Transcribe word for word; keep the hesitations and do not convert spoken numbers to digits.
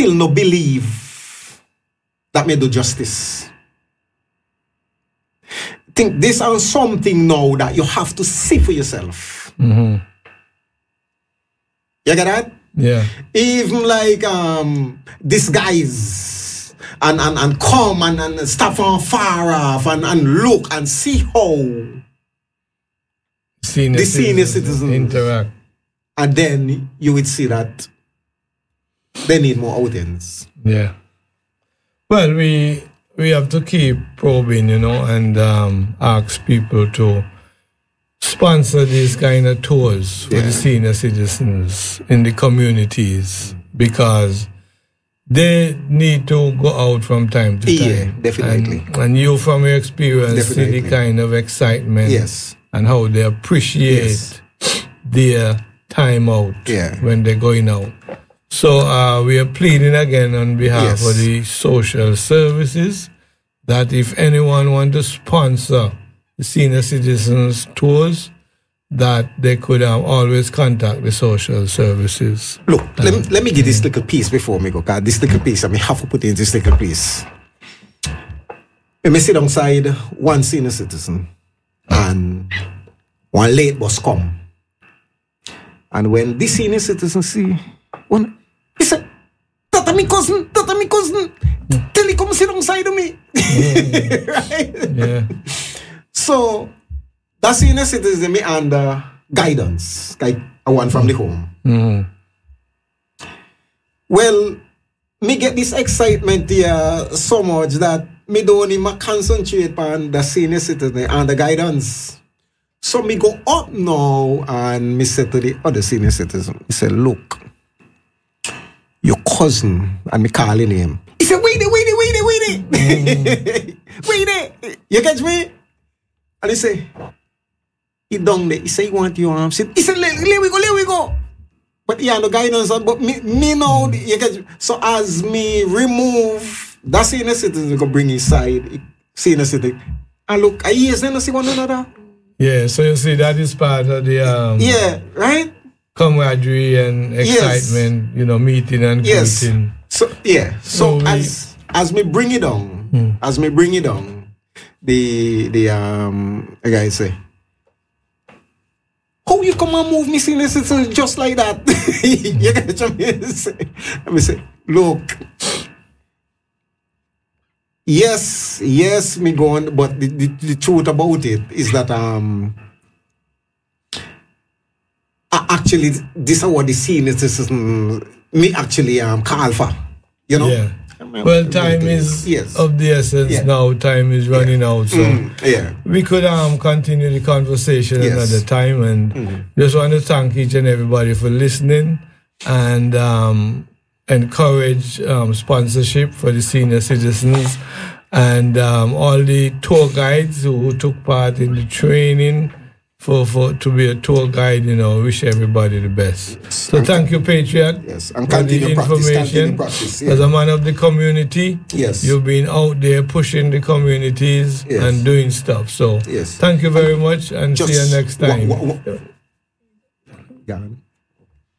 still no believe that me do justice. Think this is something now that you have to see for yourself. Mm-hmm. You get that? Yeah. Even like um, disguise and, and, and come and, and stop from far off and, and look and see how senior the senior citizens citizens interact. And then you would see that they need more audience. Yeah. Well, we we have to keep probing, you know, and um, ask people to sponsor these kind of tours for yeah. the senior citizens in the communities, because they need to go out from time to yeah, time. Definitely. And, and you, from your experience, definitely. see the kind of excitement yes. and how they appreciate yes. their time out yeah. when they're going out. So uh, we are pleading again on behalf yes. of the social services that if anyone want to sponsor the senior citizens tours, that they could um, always contact the social services. Look, um, let, me, let me give this little piece before me go, because this little piece, I mean, have to put in this little piece. Let me sit alongside one senior citizen and one late bus come. And when this senior citizen see, one, he said, "Tata, my cousin, Tata, my cousin, tell him come sit alongside of me." Yeah. Right? Yeah. So, that senior citizen me under guidance, like a one from the home. Mm-hmm. Well, me get this excitement here so much that me don't even concentrate on the senior citizen and the guidance. So me go up now and me say to the other senior citizen, he said, "Look, your cousin," and me calling him. He said, "Wait it, wait it, wait it, wait it." Mm. Wait it. You catch me? And he say, he down there, he say, "He want your arm." He said, let, let we go, let we go. But he had no guidance, but me, me know, mm. you catch me? So as me remove, that senior citizen we go bring his side, senior citizen. And look, I hear them see one another. Yeah, so you see that is part of the um, yeah, right? camaraderie and excitement, yes. you know, meeting and yes. greeting. So yeah, so, so we, as as me bring it on, hmm. as me bring it on, the the um the guy say, "How you come and move me senior citizen just like that?" You get what I say? Let me say, "Look, yes, yes, me go on, but the, the, the truth about it is that um I actually this is what the senior citizen me actually um call for, you know." Yeah. Well, time is yes. of the essence yeah. now. Time is running yeah. out, so mm, yeah. we could um continue the conversation yes. another time. And mm. just want to thank each and everybody for listening, and um, encourage um, sponsorship for the senior citizens, and um, all the tour guides who, who took part in the training for, for to be a tour guide. You know, wish everybody the best. Yes. So and thank you, Patriot. Yes, and continue practice, continue practice. Yeah. As a man of the community, yes, you've been out there pushing the communities yes. and doing stuff. So yes. thank you very much, and Just see you next time. Wha- wha- wha-